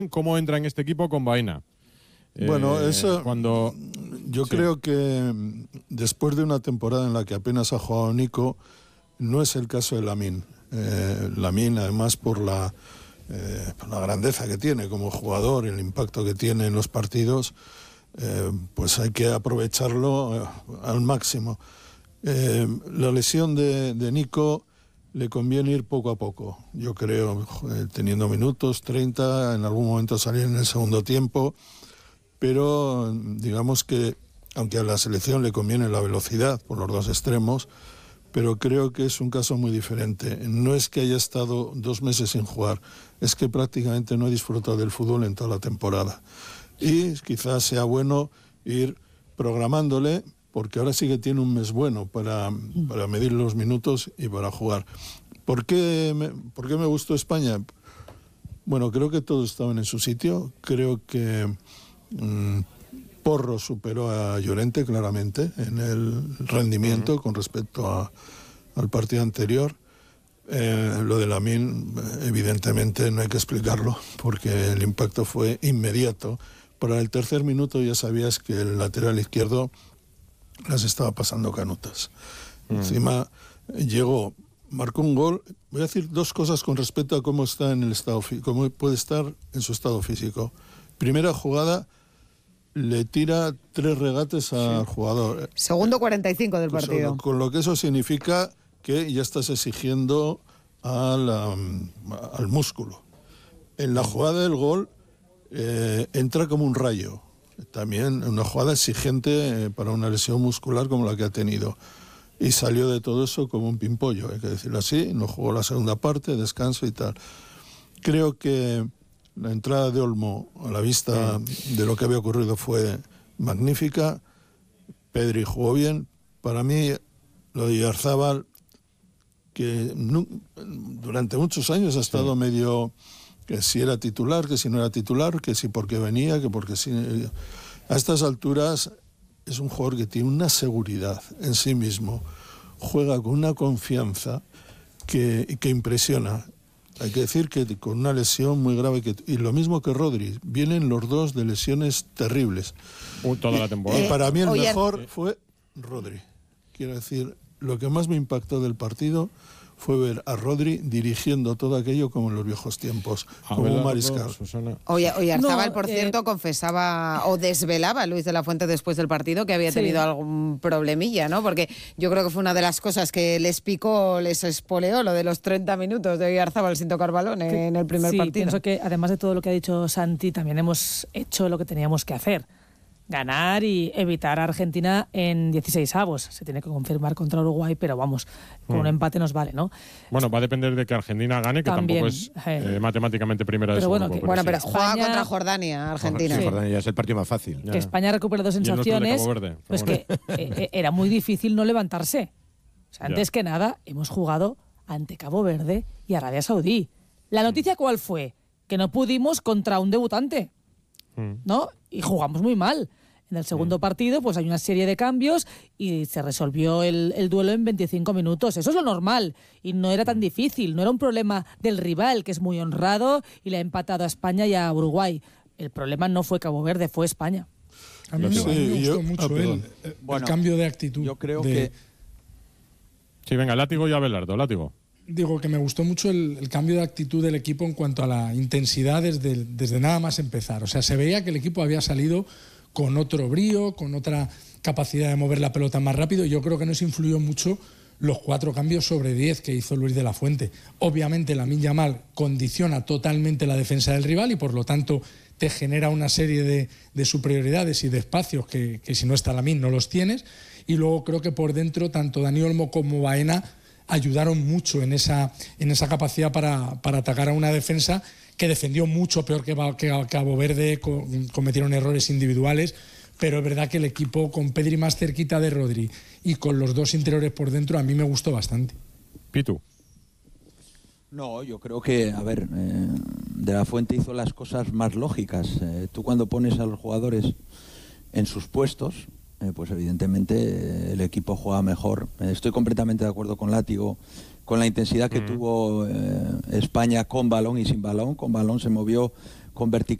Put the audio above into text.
cómo entra en este equipo con Baena. Bueno, eso yo sí. creo que después de una temporada en la que apenas ha jugado Nico, no es el caso de Lamine. Lamine, además, por la grandeza que tiene como jugador, el impacto que tiene en los partidos, pues hay que aprovecharlo al máximo. La lesión de Nico le conviene ir poco a poco, yo creo, teniendo minutos, 30, en algún momento salir en el segundo tiempo, pero digamos que, aunque a la selección le conviene la velocidad por los dos extremos, pero creo que es un caso muy diferente. No es que haya estado 2 meses sin jugar, es que prácticamente no ha disfrutado del fútbol en toda la temporada. Y quizás sea bueno ir programándole, porque ahora sí que tiene un mes bueno para medir los minutos y para jugar. ¿Por qué me gustó España? Bueno, creo que todos estaban en su sitio. Creo que Porro superó a Llorente claramente en el rendimiento con respecto al partido anterior. Lo de Lamine, evidentemente no hay que explicarlo, porque el impacto fue inmediato. Para el tercer minuto ya sabías que el lateral izquierdo las estaba pasando canutas. Encima llegó, marcó un gol. Voy a decir 2 cosas con respecto a cómo está en el estado, cómo puede estar en su estado físico. Primera jugada, le tira 3 regates al jugador. Segundo 45 del partido. Con lo que eso significa que ya estás exigiendo al músculo. En la jugada del gol entra como un rayo. También una jugada exigente para una lesión muscular como la que ha tenido. Y salió de todo eso como un pimpollo, hay que decirlo así. No jugó la segunda parte, descanso y tal. Creo que la entrada de Olmo, a la vista de lo que había ocurrido, fue magnífica. Pedri jugó bien. Para mí, lo de Oyarzábal, que durante muchos años ha estado medio, que si era titular, que si no era titular, que si porque venía, que porque si... A estas alturas es un jugador que tiene una seguridad en sí mismo, juega con una confianza que impresiona. Hay que decir que con una lesión muy grave, y lo mismo que Rodri, vienen los dos de lesiones terribles. Toda la temporada. Y para mí el mejor fue Rodri. Quiero decir, lo que más me impactó del partido fue ver a Rodri dirigiendo todo aquello como en los viejos tiempos, como un mariscal. Oyarzábal, por cierto, confesaba o desvelaba a Luis de la Fuente después del partido que había tenido algún problemilla, ¿no? Porque yo creo que fue una de las cosas que les picó, les espoleó, lo de los 30 minutos de Oyarzábal sin tocar balón en el primer partido. Pienso que además de todo lo que ha dicho Santi, también hemos hecho lo que teníamos que hacer. Ganar y evitar a Argentina en 16avos. Se tiene que confirmar contra Uruguay, pero vamos, con un empate nos vale, ¿no? Bueno, va a depender de que Argentina gane, que también, tampoco es matemáticamente primera de su grupo. Pero juega contra Jordania, Argentina. Sí, Jordania ya es el partido más fácil. Que España recupere 2 sensaciones, pues que era muy difícil no levantarse. O sea, antes que nada, hemos jugado ante Cabo Verde y Arabia Saudí. ¿La noticia cuál fue? Que no pudimos contra un debutante, ¿no? Y jugamos muy mal. En el segundo partido, pues hay una serie de cambios y se resolvió el duelo en 25 minutos. Eso es lo normal y no era tan difícil. No era un problema del rival, que es muy honrado y le ha empatado a España y a Uruguay. El problema no fue Cabo Verde, fue España. A mí me gustó mucho el cambio de actitud. Yo creo que... Sí, venga, látigo y Abelardo, látigo. Digo que me gustó mucho el cambio de actitud del equipo en cuanto a la intensidad desde nada más empezar. O sea, se veía que el equipo había salido con otro brío, con otra capacidad de mover la pelota más rápido. Yo creo que nos influyó mucho los 4 cambios sobre 10 que hizo Luis de la Fuente. Obviamente Lamine Yamal condiciona totalmente la defensa del rival y por lo tanto te genera una serie de superioridades y de espacios que si no está Lamine no los tienes. Y luego creo que por dentro tanto Dani Olmo como Baena ayudaron mucho en esa capacidad para atacar a una defensa que defendió mucho peor que Cabo Verde, cometieron errores individuales, pero es verdad que el equipo con Pedri más cerquita de Rodri y con los 2 interiores por dentro a mí me gustó bastante. Pitu. No, yo creo que, a ver, De la Fuente hizo las cosas más lógicas. Tú cuando pones a los jugadores en sus puestos, pues evidentemente el equipo juega mejor. Estoy completamente de acuerdo con Látigo, con la intensidad que tuvo España con balón y sin balón. Con balón se movió con verticalidad.